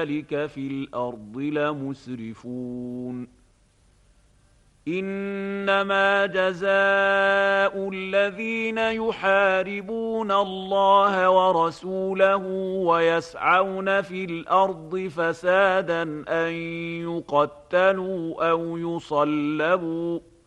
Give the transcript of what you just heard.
ذلك في الأرض لمسرفون إنما جزاء الذين يحاربون الله ورسوله ويسعون في الأرض فسادا أن يقتلوا أو يصلبوا